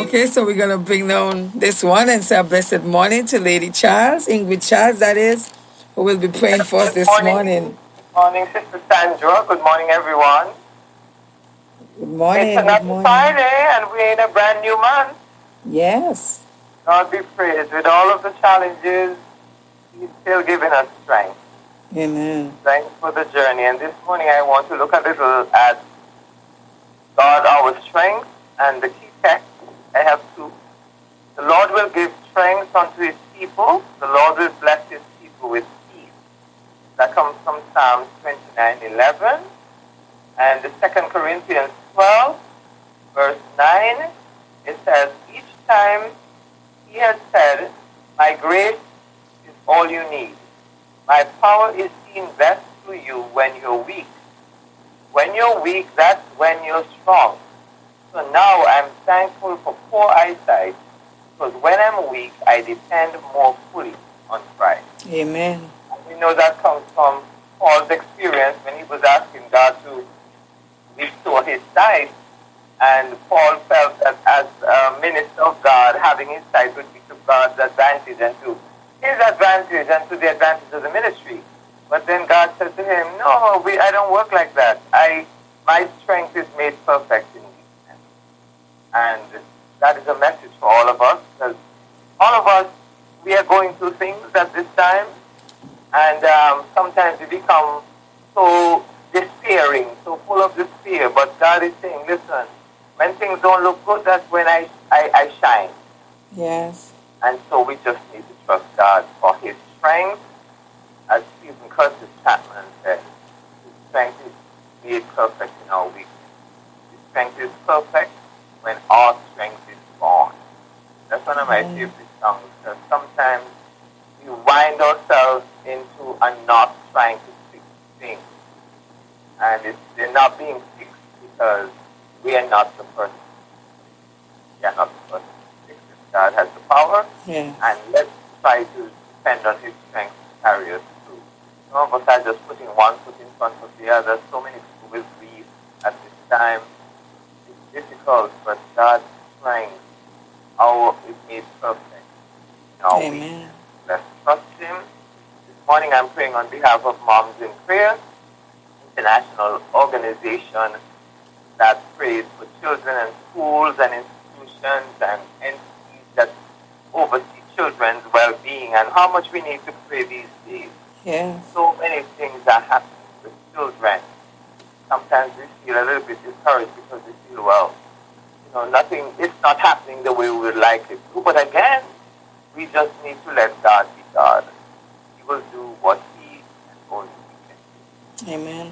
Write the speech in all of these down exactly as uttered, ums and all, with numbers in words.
Okay, so we're going to bring down this one and say a blessed morning to Lady Charles, Ingrid Charles, that is, who will be praying for us Good this morning. morning. Good morning, Sister Sandra. Good morning, everyone. Good morning. It's Good another morning. Friday, and we're in a brand new month. Yes. God be praised. With all of the challenges, He's still giving us strength. Amen. Strength for the journey. And this morning, I want to look a little at God, our strength, and the key text. I have two. The Lord will give strength unto His people. The Lord will bless His people with peace. That comes from Psalms twenty-nine eleven. And the Second Corinthians twelve, verse nine, it says, each time He has said, my grace is all you need. My power is seen best through you when you're weak. When you're weak, that's when you're strong. So now I'm thankful for poor eyesight, because when I'm weak, I depend more fully on Christ. Amen. We know that comes from Paul's experience when he was asking God to restore his sight. And Paul felt that as a minister of God, having his sight would be to God's advantage and to his advantage and to the advantage of the ministry. But then God said to him, no, we, I don't work like that. I, my strength is made perfect in weakness. And that is a message for all of us, because all of us, we are going through things at this time, and um, sometimes we become so despairing, so full of despair. But God is saying, listen, when things don't look good, that's when I, I, I shine. Yes. And so we just need to trust God for His strength. As Stephen Curtis Chapman said, His strength is made perfect in our weakness. His strength is perfect when our strength is gone. That's one of my mm. favorite songs, because sometimes we wind ourselves into a knot trying to fix things. And it's, they're not being fixed because we are not the person. We are not the person to fix it. God has the power, yes. And let's try to depend on His strength to carry us through. Some of us are just putting one foot in front of the other. So many people will grieve at this time. It's difficult, but God's strength, our is made perfect. Now Amen. Let's trust Him. This morning I'm praying on behalf of Moms in Prayer, international organization that prays for children and schools and institutions and entities that oversee children's well-being, and how much we need to pray these days. Yes. So many things are happening with children. Sometimes we feel a little bit discouraged because we feel, well, you know, nothing, it's not happening the way we would like it to. But again, we just need to let God be God. He will do what He and only He can do. Amen.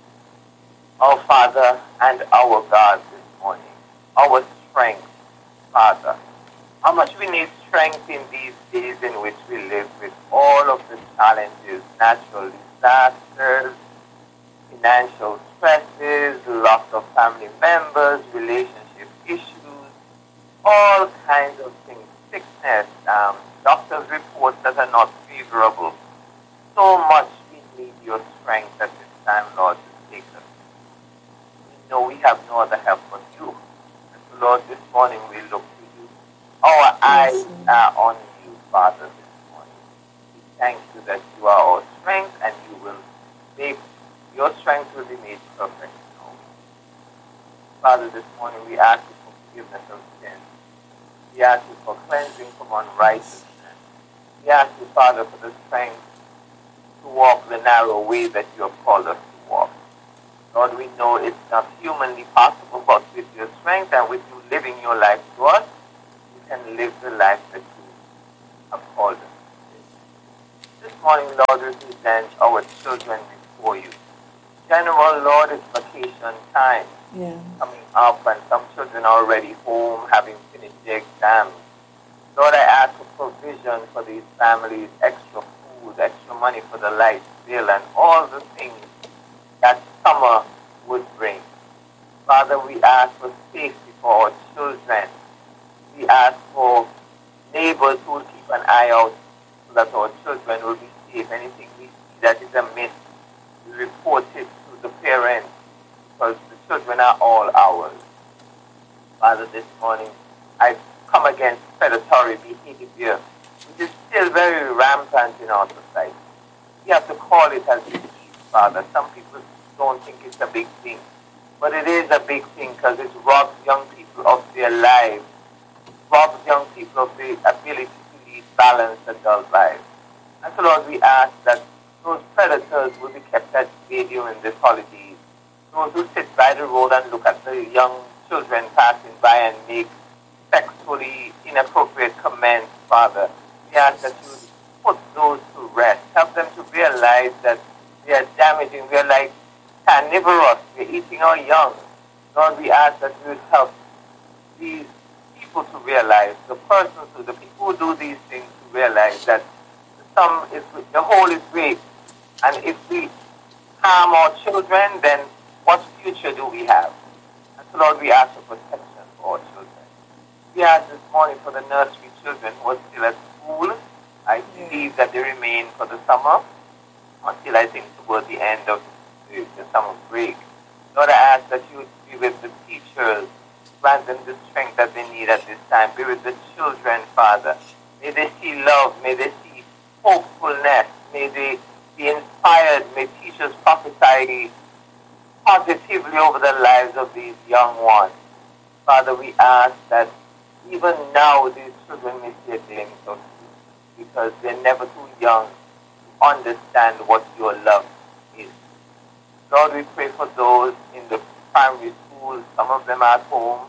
Our Father and our God this morning, our strength, Father. How much we need strength in these days in which we live, with all of the challenges, natural disasters, financial stresses, loss of family members, relationship issues, all kinds of things, sickness, um, doctors' reports that are not favorable. So much we need your strength at this time, Lord, to take us. We know we have no other help but you. And so, Lord, this morning we look to you. Our eyes are on you, Father, this morning. We thank you that you are our strength, and you will make, your strength will be made perfect. Father, this morning we ask you for forgiveness of sin. We ask you for cleansing from unrighteousness. We ask you, Father, for the strength to walk the narrow way that you have called us to walk. Lord, we know it's not humanly possible, but with your strength and with you living your life to us, we can live the life that you have called us to live. This morning, Lord, we present our children before you. General, Lord, it's vacation time. Yeah. Coming up, and some children are already home having finished their exams. Lord, I ask for provision for these families, extra food, extra money for the light bill, and all the things that summer would bring. Father, we ask for safety for our children. We ask for neighbors who will keep an eye out so that our children will be safe. Anything we see that is amiss, we report it to the parents, because the children are all ours. Father, this morning, I come against predatory behavior, which is still very rampant in our society. We have to call it as it is, Father. Some people don't think it's a big thing, but it is a big thing because it robs young people of their lives, robs young people of the ability to lead balanced adult lives. And so, Lord, we ask that those predators will be kept at bay during this holidays. Those who sit by the road and look at the young children passing by and make sexually inappropriate comments, Father, we ask that you put those to rest. Help them to realize that they are damaging. We are like carnivorous. We are eating our young. Lord, we ask that you would help these people to realize, the persons, who, the people who do these things to realize that the sum is, the whole is great. And if we harm our children, then what future do we have? And so, Lord, we ask for protection for our children. We ask this morning for the nursery children who are still at school. I believe that they remain for the summer until I think toward the end of the, the summer break. Lord, I ask that you would be with the teachers, grant them the strength that they need at this time. Be with the children, Father. May they see love. May they see hopefulness. May they be inspired. May teachers prophesy positively over the lives of these young ones. Father, we ask that even now these children may see a glimpse of you because they're never too young to understand what your love is. Lord, we pray for those in the primary schools. Some of them are at home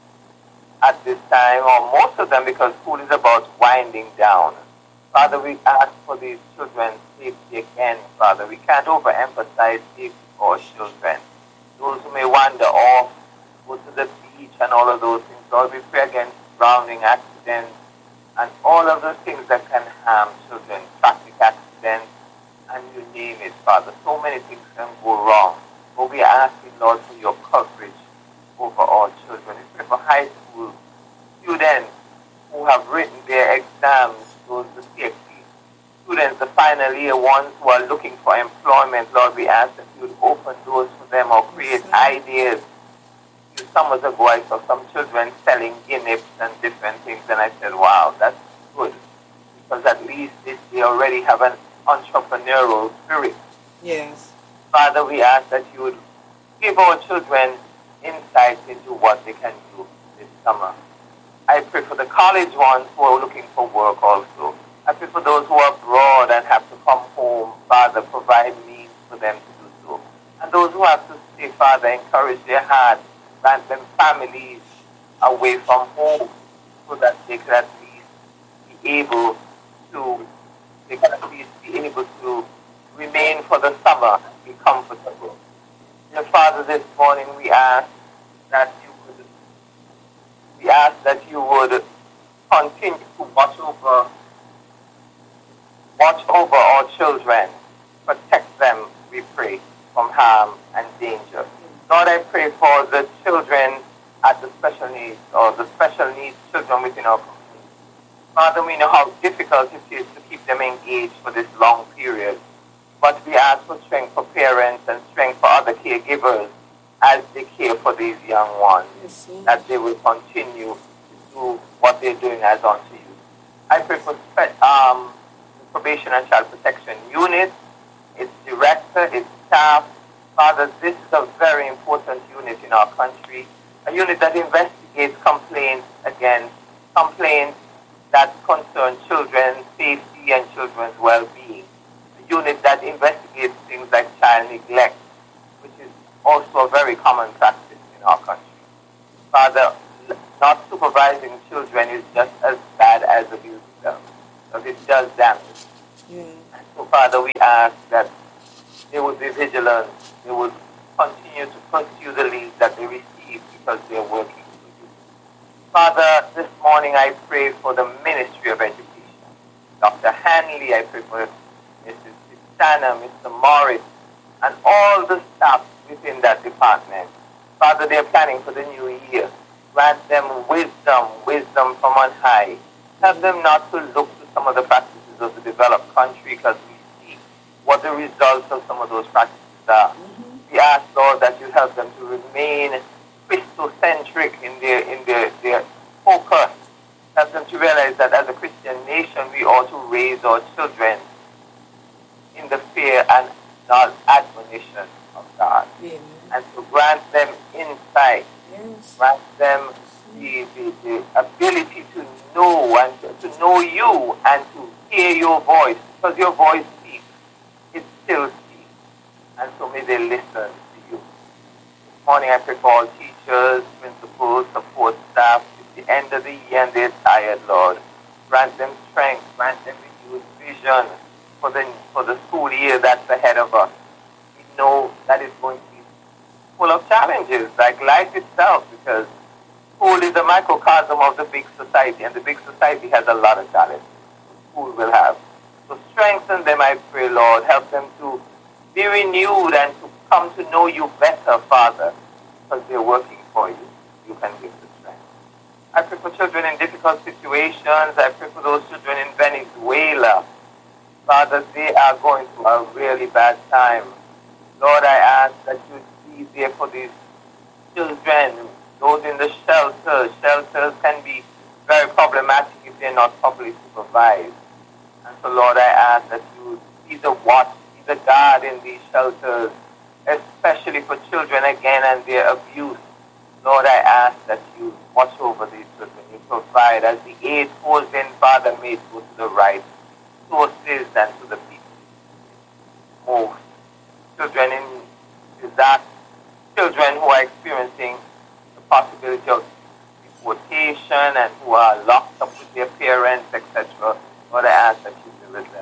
at this time, or most of them, because school is about winding down. Father, we ask for these children's safety again, Father. We can't overemphasize safety for our children. Those who may wander off, go to the beach and all of those things. Lord, we pray against drowning accidents and all of the things that can harm children, traffic accidents, and you name it, Father. So many things can go wrong. But we are asking, Lord, for your coverage over all children. We pray for high school students who have written their exams, those the C X C students, the final year ones who are looking for employment. Lord, we ask that you would open doors for them or create ideas. Few summers ago, I saw some children selling guineas and different things, and I said, wow, that's good. Because at least they, they already have an entrepreneurial spirit. Yes. Father, we ask that you would give our children insight into what they can do this summer. I pray for the college ones who are looking for work also. I pray for those who are abroad and have to come home. Father, provide means for them to do so. And those who have to stay, Father, encourage their hearts, grant them families away from home so that they can at least be able to, they can at least be able to remain for the summer and be comfortable. Dear Father, this morning we ask that you would, we ask that you would continue to watch over, watch over our children, protect them, we pray, from harm and danger. Lord, I pray for the children at the special needs or the special needs children within our community. Father, we know how difficult it is to keep them engaged for this long period. But we ask for strength for parents and strength for other caregivers as they care for these young ones, yes, that they will continue to do what they're doing as unto you. I pray for um, probation and child protection unit, its director, its staff. Father, this is a very important unit in our country, a unit that investigates complaints against complaints that concern children's safety and children's well-being. Unit that investigates things like child neglect, which is also a very common practice in our country. Father, not supervising children is just as bad as abusing them, because it does damage. Mm. So, Father, we ask that they would be vigilant, they would continue to pursue the leads that they receive because they're working for you. Father, this morning I pray for the Ministry of Education. Doctor Hanley, I pray for Missus Santa, Mister Morris, and all the staff within that department. Father, they're planning for the new year. Grant them wisdom, wisdom from on high. Help them not to look to some of the practices of the developed country because we see what the results of some of those practices are. Mm-hmm. We ask, Lord, that you help them to remain Christocentric in their in their, their focus focus. Help them to realize that as a Christian nation, we ought to raise our children in the fear and not admonition of God. Amen. And to grant them insight, Yes. grant them the, the, the ability to know and to, to know you and to hear your voice. Because your voice speaks. It still speaks. And so may they listen to you. This morning I pray for all teachers, principals, support staff. It's the end of the year and they're tired, Lord. Grant them strength. Grant them renewed vision for the, for the school year that's ahead of us. We know that it's going to be full of challenges, like life itself, because school is a microcosm of the big society, and the big society has a lot of challenges. School will have. So strengthen them, I pray, Lord. Help them to be renewed and to come to know you better, Father, because they're working for you. You can give the strength. I pray for children in difficult situations. I pray for those children in Venezuela. Father, they are going through a really bad time. Lord, I ask that you be there for these children, those in the shelters. Shelters can be very problematic if they're not properly supervised. And so, Lord, I ask that you be the watch, be the guard in these shelters, especially for children again and their abuse. Lord, I ask that you watch over these children. You provide as the aid pours in, Father, may it go to the right sources and to the people most. Children in disaster, children who are experiencing the possibility of deportation and who are locked up with their parents, et cetera. Lord, I ask that you be with them.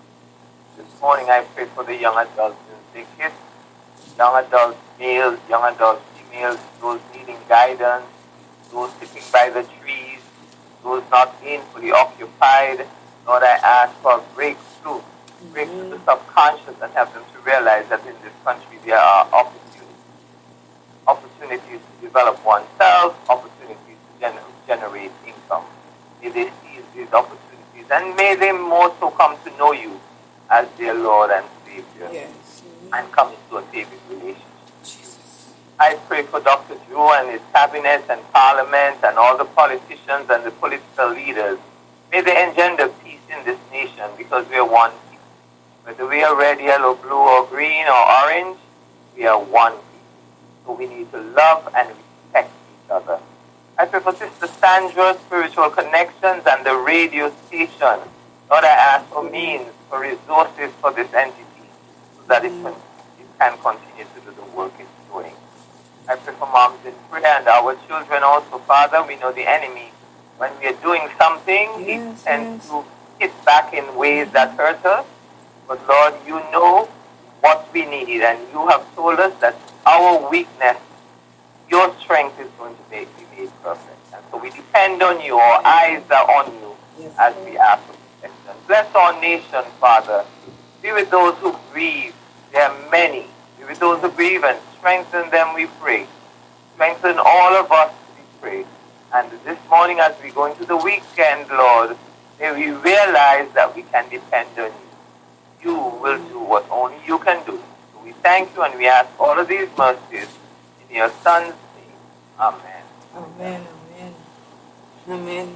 This morning I pray for the young adults in Zikit, young adult males, young adult females, those needing guidance, those sitting by the trees, those not gainfully occupied. Lord, I ask for a breakthrough, breakthrough the subconscious and help them to realize that in this country there are opportunities, opportunities to develop oneself, opportunities to gener- generate income. May they seize these opportunities and may they more so come to know you as their Lord and Savior. Yes. And come into a saving relationship. Jesus. I pray for Doctor Drew and his cabinet and parliament and all the politicians and the political leaders. May they engender peace in this nation because we are one people. Whether we are red, yellow, blue, or green, or orange, we are one people. So we need to love and respect each other. I pray for Sister Sandra's spiritual connections and the radio station. Lord, I ask for means, for resources for this entity so that it can, it can continue to do the work it's doing. I pray for moms in prayer and our children also, Father. We know the enemy, when we are doing something, Yes, he tends yes. to hit back in ways that hurt us. But Lord, you know what we need, and you have told us that our weakness, your strength is going to make be made perfect. And so we depend on you. Our eyes are on you Yes, as we ask for protection. Bless our nation, Father. Be with those who grieve. There are many. Be with those who grieve and strengthen them, we pray. Strengthen all of us, we pray. And this morning as we go into the weekend, Lord, may we realize that we can depend on you. You will do what only you can do. So we thank you and we ask all of these mercies in your Son's name. Amen. Amen. Amen. Amen.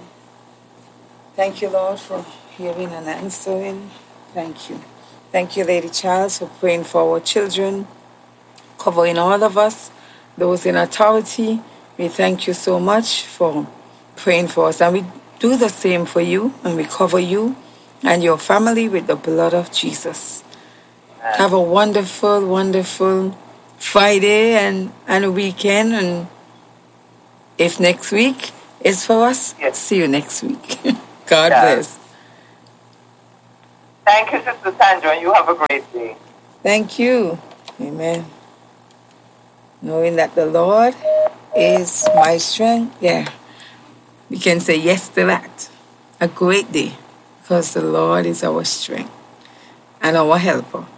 Thank you, Lord, for hearing and answering. Thank you. Thank you, Lady Charles, for praying for our children, covering all of us, those in authority. We thank you so much for praying for us. And we do the same for you, and we cover you and your family with the blood of Jesus. Amen. Have a wonderful, wonderful Friday and, and weekend. And if next week is for us, Yes. see you next week. God Yeah. bless. Thank you, Sister Sandra, and you have a great day. Thank you. Amen. Knowing that the Lord is my strength. Yeah. We can say yes to that. A great day. Because the Lord is our strength and our helper.